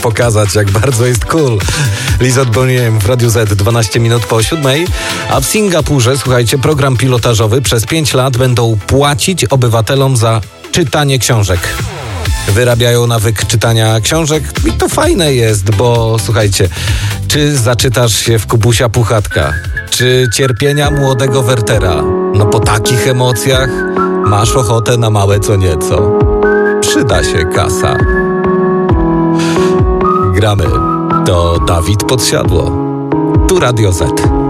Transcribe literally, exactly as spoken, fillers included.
pokazać, jak bardzo jest cool. Lizard Boniem w Radiu Z, dwanaście minut po siódmej. A w Singapurze, słuchajcie, program pilotażowy przez pięć lat będą płacić obywatelom za czytanie książek. Wyrabiają nawyk czytania książek i to fajne jest, bo słuchajcie, czy zaczytasz się w Kubusia Puchatka, czy cierpienia młodego Wertera, no po takich emocjach masz ochotę na małe co nieco. Przyda się kasa. Gramy. To Dawid Podsiadło. Tu Radio Z.